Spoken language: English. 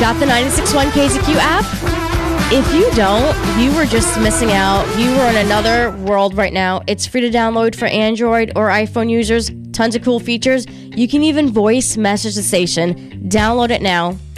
got the 96.1 KZQ app? If you don't, you were just missing out. You were in another world right now. It's free to download for Android or iPhone users. Tons of cool features. You can even voice message the station. Download it now.